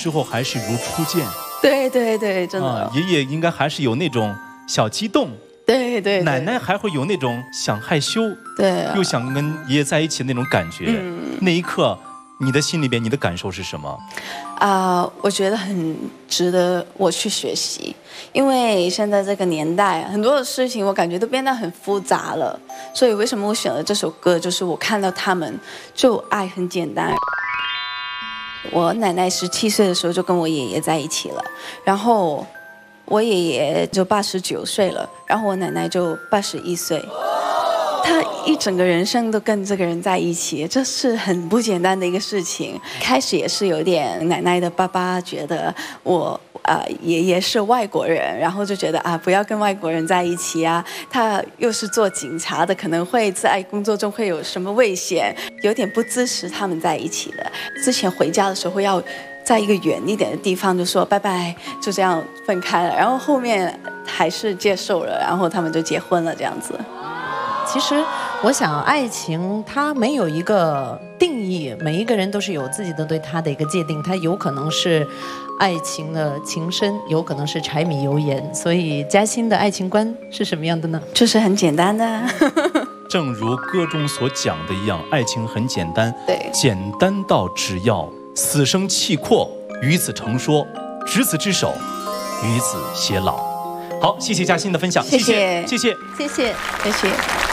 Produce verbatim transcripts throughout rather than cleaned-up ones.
之后还是如初见。 对对对，真的。 啊，爷爷应该还是有那种小激动。 对 对, 对， 奶奶还会有那种想害羞， 对、啊， 又想跟爷爷在一起的那种感觉。嗯，那一刻，你的心里边，你的感受是什么？ 啊、呃，我觉得很值得我去学习，因为现在这个年代，很多的事情我感觉都变得很复杂了。所以为什么我选了这首歌，就是我看到他们就爱很简单。我奶奶十七岁的时候就跟我爷爷在一起了，然后我爷爷就八十九岁了，然后我奶奶就八十一岁，他一整个人生都跟这个人在一起，这是很不简单的一个事情。开始也是有点奶奶的爸爸觉得我啊、呃、爷爷是外国人，然后就觉得啊不要跟外国人在一起啊，他又是做警察的，可能会在工作中会有什么危险，有点不支持他们在一起的。之前回家的时候要在一个远一点的地方就说拜拜，就这样分开了，然后后面还是接受了，然后他们就结婚了这样子。 其实我想爱情它没有一个定义，每一个人都是有自己的对它的一个界定，它有可能是爱情的情深，有可能是柴米油盐。所以嘉欣的爱情观是什么样的呢？ 就是很简单的正如歌中所讲的一样，爱情很简单， 对， 简单到只要死生契阔，与子成说，执子之手，与子偕老。好，谢谢嘉欣的分享， 谢谢， 谢谢， 谢谢， 谢谢。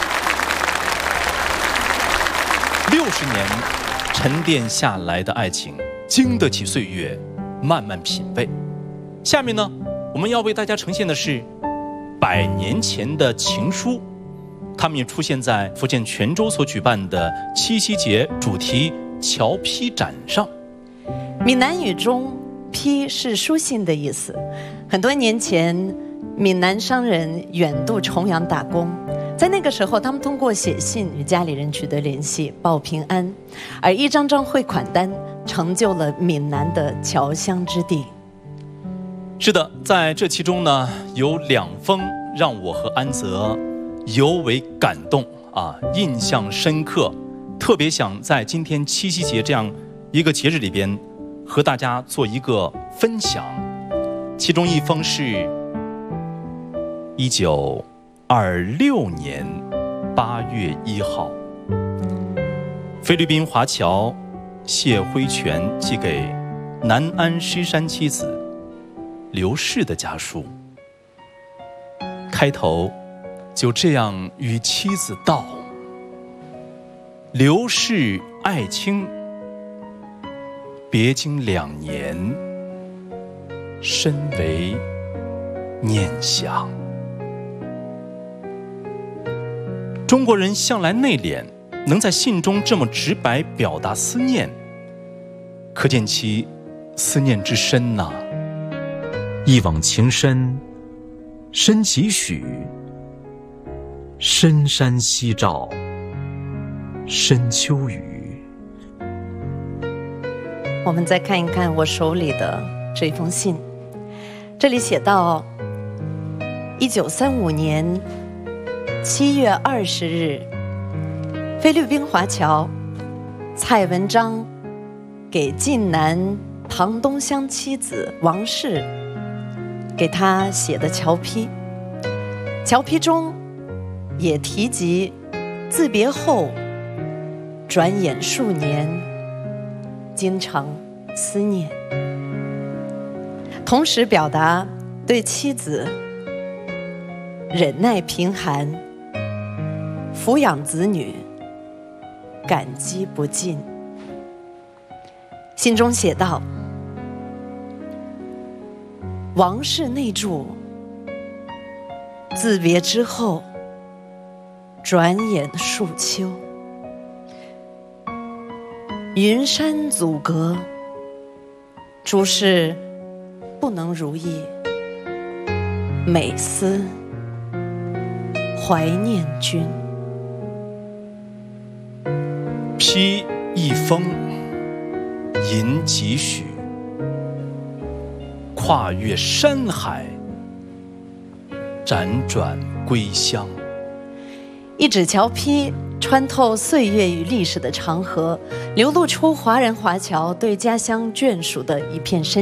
六十年沉淀下来的爱情，经得起岁月慢慢品味。下面呢，我们要为大家呈现的是百年前的情书，他们也出现在福建泉州所举办的七夕节主题侨批展上。 闽南语中批是书信的意思，很多年前闽南商人远渡重洋打工，在那个时候他们通过写信与家里人取得联系，报平安，而一张张汇款单成就了闽南的侨乡之地。 是的，在这其中呢，有两封让我和安泽尤为感动啊，印象深刻，特别想在今天七夕节这样一个节日里边和大家做一个分享。其中一封是一九二六年八月一号，菲律宾华侨谢辉全寄给南安狮山妻子刘氏的家书。开头就这样与妻子道：刘氏爱卿，别经两年，深为念想。中国人向来内敛，能在信中这么直白表达思念，可见其思念之深呐、啊。一往情深，深几许？深山夕照，深秋雨。 我们再看一看我手里的这封信，这里写到一九三五年七月二十日，菲律宾华侨蔡文章给晋南唐东乡妻子王氏给他写的侨批，侨批中也提及自别后转眼数年，经常思念，同时表达对妻子忍耐贫寒、抚养子女感激不尽。信中写道：王氏内注，自别之后转眼数秋，云山阻隔，诸事不能如意，每思怀念君。 批一封，吟几许，跨越山海，辗转归乡。 一纸侨批穿透岁月与历史的长河，流露出华人华侨对家乡眷属的一片深